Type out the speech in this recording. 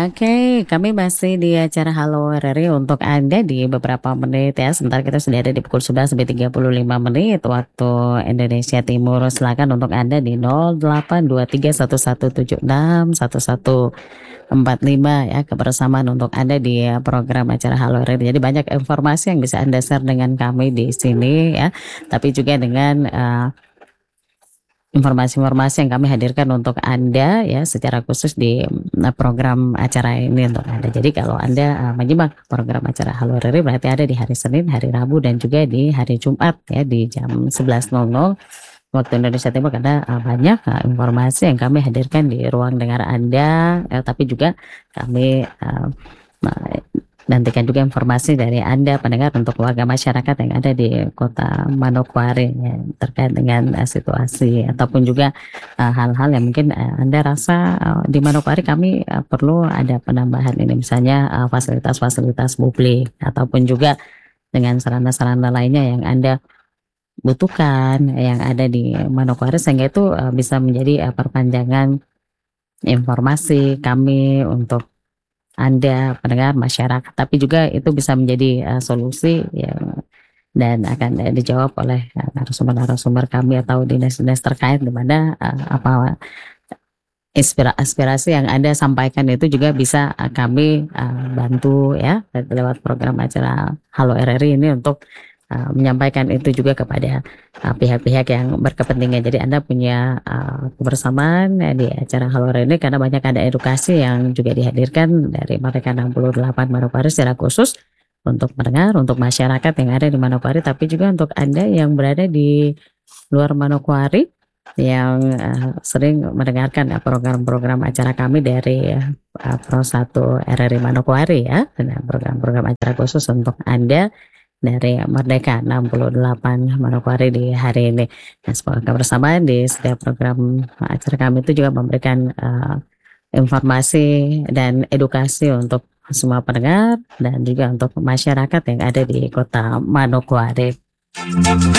Oke, kami masih di acara Halo RRI untuk Anda di beberapa menit ya. Sebentar kita sudah ada di pukul 11 sampai 35 menit waktu Indonesia Timur. Silakan untuk Anda di 082311761145 ya, kebersamaan untuk Anda di program acara Halo RRI. Jadi banyak informasi yang bisa Anda share dengan kami di sini ya. Tapi juga dengan informasi-informasi yang kami hadirkan untuk Anda ya secara khusus di program acara ini untuk Anda. Jadi kalau Anda menyimak program acara Halo RRI berarti ada di hari Senin, hari Rabu dan juga di hari Jumat ya di jam 11.00 waktu Indonesia Timur karena banyak informasi yang kami hadirkan di ruang dengar Anda tapi juga kami nantikan juga informasi dari Anda pendengar untuk warga masyarakat yang ada di Kota Manokwari ya, terkait dengan situasi ataupun juga hal-hal yang mungkin Anda rasa di Manokwari kami perlu ada penambahan ini misalnya fasilitas-fasilitas publik ataupun juga dengan sarana-sarana lainnya yang Anda butuhkan yang ada di Manokwari sehingga itu bisa menjadi perpanjangan informasi kami untuk Anda pendengar masyarakat, tapi juga itu bisa menjadi solusi ya dan akan dijawab oleh narasumber-narasumber kami atau dinas-dinas terkait di mana apa aspirasi yang Anda sampaikan itu juga bisa kami bantu ya lewat program acara Halo RRI ini untuk menyampaikan itu juga kepada pihak-pihak yang berkepentingan. Jadi Anda punya kebersamaan di acara Halo RRI karena banyak ada edukasi yang juga dihadirkan dari mereka 68 Manokwari secara khusus untuk mendengar, untuk masyarakat yang ada di Manokwari, tapi juga untuk Anda yang berada di luar Manokwari yang sering mendengarkan program-program acara kami dari Pro 1 RRI Manokwari ya, dan program-program acara khusus untuk Anda dari Merdeka 68 Manokwari di hari ini. Nah, semoga kebersamaan di setiap program acara kami itu juga memberikan informasi dan edukasi untuk semua pendengar dan juga untuk masyarakat yang ada di Kota Manokwari.